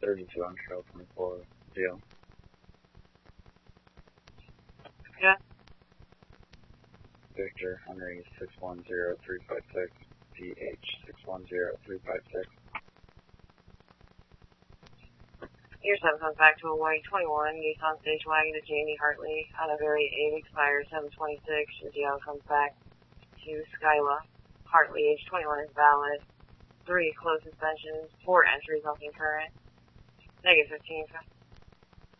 32 on trail 24, deal. Yeah. Victor, Henry 610356, DH 610356. Year 7 comes back to Hawaii 21, Nissan Station Wagon to Jamie Hartley. On a very 8 expires 726. Your DL comes back to Skyla. Hartley, age 21 is valid. 3 closed suspensions, 4 entries off concurrent. -15.